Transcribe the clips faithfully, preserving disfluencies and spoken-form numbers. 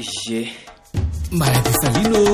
ye maradesalino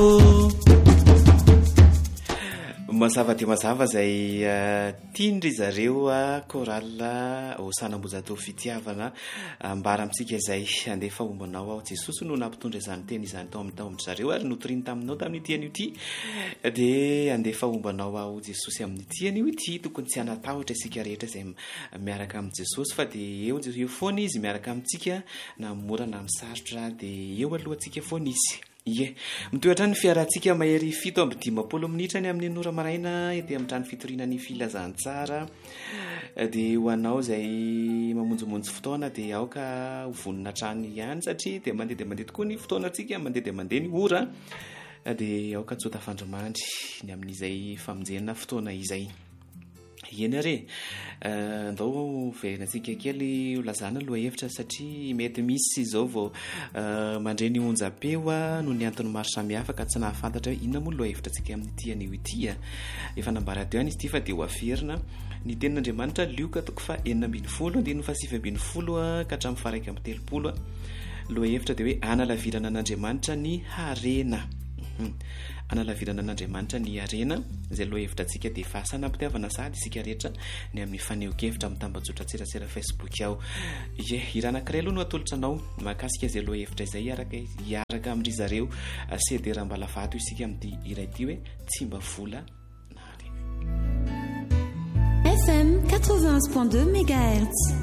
mazava dia mazava zay uh, tiandry zareo a korala ho sanambozato fitiavana ambara amintsika izay andefa ombanao ao Jesosy no nampitondra izany teny izany tao amin'ny tao amin'ny zareo ary notoriny taminao tamin'ny tiany io ty dia andefa ombanao ao Jesosy amin'ny tiany io ity tokony tsy anatahotra isika rehetra izay miaraka amin'ny Jesosy fa dia eo eo foana izy miaraka amintsika na mora na misarotra dia eo alohantsika foana izy ye mitoetra ny fiarantsika mahery fito amby dimapolo minitra ny amin'ny nora maraina dia amin'ny trano fitorinany filazantsara dia ho anao izay mamonjomonjy fotoana dia aoka hovonina trano ihany satria dia mandeha dia mandeha tokoa ny fotoanantsika mandeha dia mandeha ny ora dia aoka tsota fandromandry ny amin'izay famonjena fotoana izay eny are andao verenantsika kely lazana aloha hevitra satria mety misy izao vao mandreny onjam-peo a no ny antony maro samihafa ka tsy nahafantatra hoe inona moa loha hevitra antsika amin'ny tian'io ity a efa nambarado ihany izy ity fa dia ho aferina ny tenin'Andriamanitra lioka toko fa enina ambin'ny folo andiny fa sivy ambin'ny folo a ka hatramin'ny faraika amby telopolo a loha hevitra dia hoe analavirana an'Andriamanitra ny harena analavirana an'Andriamanitra ny harena izay loha hevitra antsika dia efa sanampitiavana sady isika rehetra ny amin'ny faneho-kevitra amin'ny tambajotra tserasera Facebook ao ye iranankiray aloha no atolotra anao mahakasika izay loha hevitra izay iaraka iaraka amin'ry zareo sedera mbalavato isika amin'ity iray ity hoe tsy mba vola nary F M quatre-vingt-un virgule deux mégahertz